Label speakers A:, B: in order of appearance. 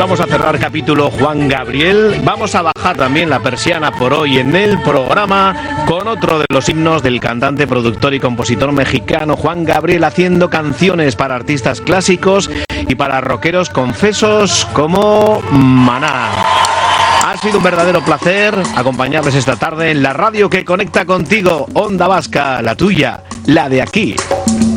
A: vamos a cerrar capítulo Juan Gabriel. Vamos a bajar también la persiana por hoy en el programa con otro de los himnos del cantante, productor y compositor mexicano Juan Gabriel, haciendo canciones para artistas clásicos y para rockeros confesos como Maná. Ha sido un verdadero placer acompañarles esta tarde en la radio que conecta contigo, Onda Vasca, la tuya, la de aquí.